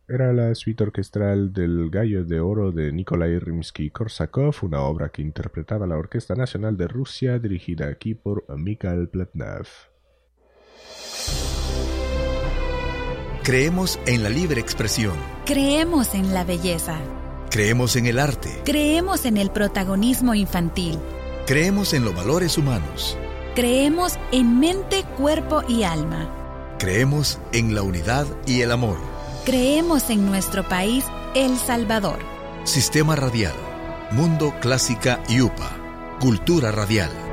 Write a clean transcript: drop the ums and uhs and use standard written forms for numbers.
Era la suite orquestral del Gallo de Oro de Nikolai Rimsky-Korsakov, una obra que interpretaba la Orquesta Nacional de Rusia, dirigida aquí por Mikhail Pletnev. Creemos en la libre expresión. Creemos en la belleza. Creemos en el arte. Creemos en el protagonismo infantil. Creemos en los valores humanos. Creemos en mente, cuerpo y alma. Creemos en la unidad y el amor. Creemos en nuestro país, El Salvador. Sistema Radial, Mundo Clásica y UPA. Cultura Radial.